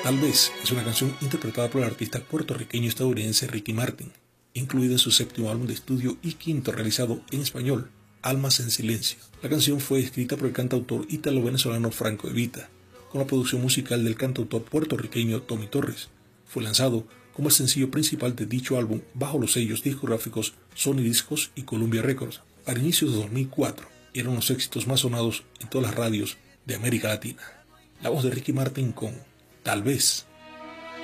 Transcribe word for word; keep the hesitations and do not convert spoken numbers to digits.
Tal vez es una canción interpretada por el artista puertorriqueño-estadounidense Ricky Martin, incluida en su séptimo álbum de estudio y quinto realizado en español, Almas en Silencio. La canción fue escrita por el cantautor ítalo-venezolano Franco De Vita, con la producción musical del cantautor puertorriqueño Tommy Torres. Fue lanzado como el sencillo principal de dicho álbum bajo los sellos discográficos Sony Discos y Columbia Records. Al inicio de dos mil cuatro, eran los éxitos más sonados en todas las radios de América Latina. La voz de Ricky Martin con Tal vez.